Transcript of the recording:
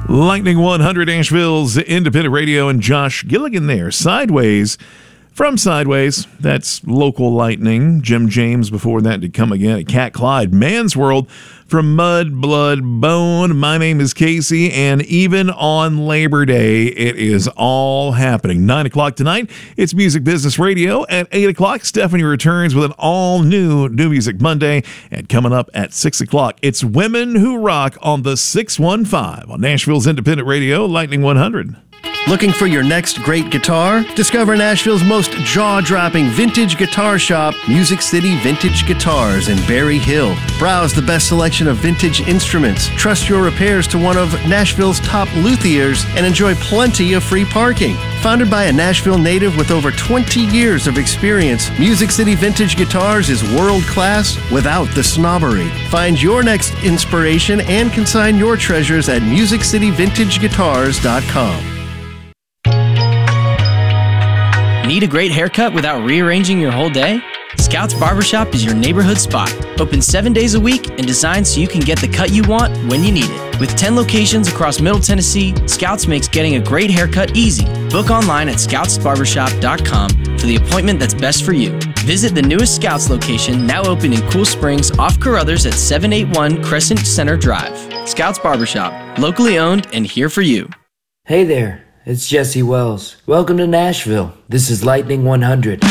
Lightning 100, Asheville's independent radio, and Josh Gilligan there. Sideways. From Sideways, that's local Lightning. Jim James before that to come again at Cat Clyde. Man's World from Mud, Blood, Bone. My name is Casey, and even on Labor Day, it is all happening. 9 o'clock tonight, it's Music Business Radio. At 8 o'clock, Stephanie returns with an all-new New Music Monday. And coming up at 6 o'clock, it's Women Who Rock on the 615 on Nashville's independent radio, Lightning 100. Looking for your next great guitar? Discover Nashville's most jaw-dropping vintage guitar shop, Music City Vintage Guitars in Berry Hill. Browse the best selection of vintage instruments, trust your repairs to one of Nashville's top luthiers, and enjoy plenty of free parking. Founded by a Nashville native with over 20 years of experience, Music City Vintage Guitars is world-class without the snobbery. Find your next inspiration and consign your treasures at musiccityvintageguitars.com. Need a great haircut without rearranging your whole day? Scouts Barbershop is your neighborhood spot. Open 7 days a week and designed so you can get the cut you want when you need it. With 10 locations across Middle Tennessee, Scouts makes getting a great haircut easy. Book online at scoutsbarbershop.com for the appointment that's best for you. Visit the newest Scouts location, now open in Cool Springs off Carruthers at 781 Crescent Center Drive. Scouts Barbershop, locally owned and here for you. Hey there. It's Jesse Wells. Welcome to Nashville. This is Lightning 100.